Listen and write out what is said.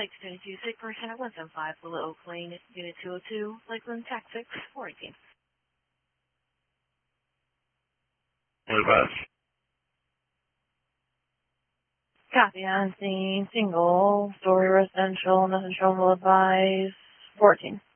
Mike, 22, sick person at 175, below Oak Lane, Unit 202, Lakeland, Tactics, 418. What about? Copy on scene, single, story residential, nothing shown will advise, 14.